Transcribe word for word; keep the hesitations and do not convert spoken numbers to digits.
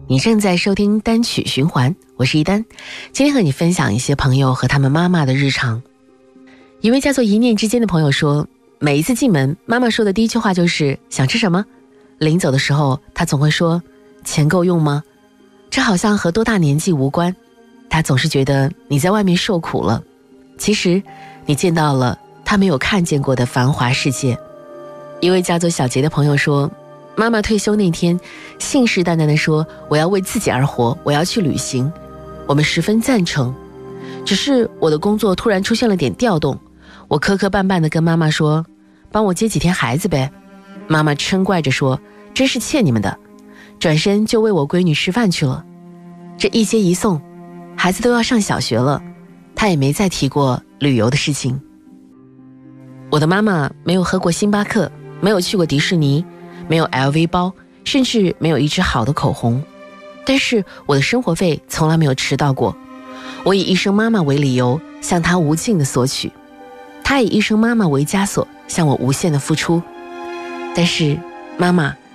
你正在收听单曲循环，我是一丹。今天和你分享一些朋友和他们妈妈的日常。一位叫做一念之间的朋友说，每一次进门，妈妈说的第一句话就是想吃什么。临走的时候，她总会说钱够用吗？这好像和多大年纪无关，她总是觉得你在外面受苦了，其实你见到了她没有看见过的繁华世界。一位叫做小杰的朋友说，妈妈退休那天信誓旦旦地说，我要为自己而活，我要去旅行。我们十分赞成，只是我的工作突然出现了点调动，我磕磕绊绊地跟妈妈说，帮我接几天孩子呗。妈妈嗔怪着说，真是欠你们的，转身就喂我闺女吃饭去了。这一接一送，孩子都要上小学了，她也没再提过旅游的事情。我的妈妈没有喝过星巴克，没有去过迪士尼，没有 L V 包，甚至没有一支好的口红，但是我的生活费从来没有迟到过。我以一声妈妈为理由向她无尽的索取，她以一声妈妈为枷锁向我无限的付出。但是妈妈